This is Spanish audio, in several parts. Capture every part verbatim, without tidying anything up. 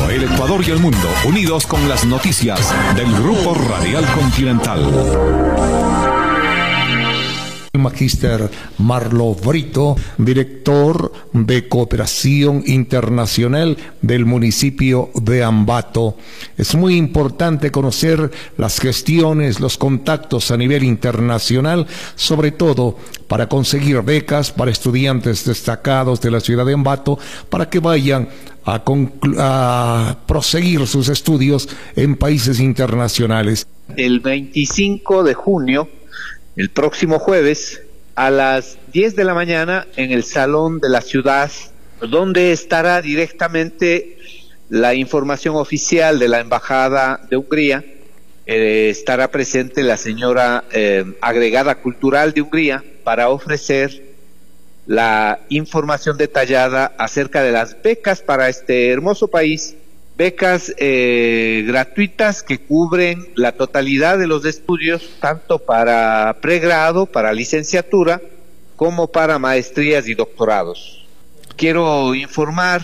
el Ecuador y el mundo, unidos con las noticias del Grupo Radial Continental. Magíster Marlo Brito, director de Cooperación Internacional del municipio de Ambato. Es muy importante conocer las gestiones, los contactos a nivel internacional, sobre todo para conseguir becas para estudiantes destacados de la ciudad de Ambato, para que vayan a, a proseguir sus estudios en países internacionales. El veinticinco de junio, el próximo jueves, a las diez de la mañana, en el Salón de la Ciudad, donde estará directamente la información oficial de la Embajada de Hungría, eh, estará presente la señora eh, agregada cultural de Hungría para ofrecer la información detallada acerca de las becas para este hermoso país, becas eh, gratuitas que cubren la totalidad de los estudios, tanto para pregrado, para licenciatura, como para maestrías y doctorados. Quiero informar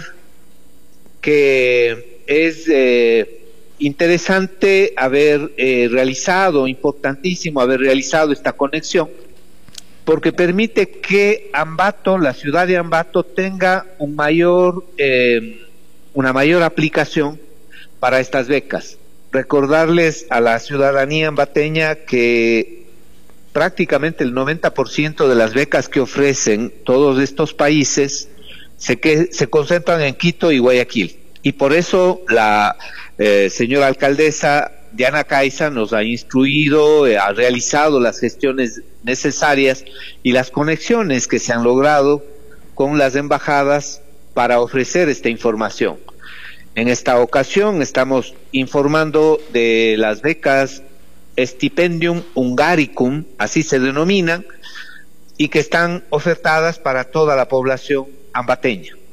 que es eh, interesante haber eh, realizado, importantísimo haber realizado esta conexión, porque permite que Ambato, la ciudad de Ambato, tenga un mayor... Eh, una mayor aplicación para estas becas. Recordarles a la ciudadanía ambateña que prácticamente el noventa por ciento de las becas que ofrecen todos estos países se, que, se concentran en Quito y Guayaquil. Y por eso la eh, señora alcaldesa Diana Caiza nos ha instruido, eh, ha realizado las gestiones necesarias y las conexiones que se han logrado con las embajadas para ofrecer esta información. En esta ocasión estamos informando de las becas Stipendium Hungaricum, así se denominan, y que están ofertadas para toda la población ambateña.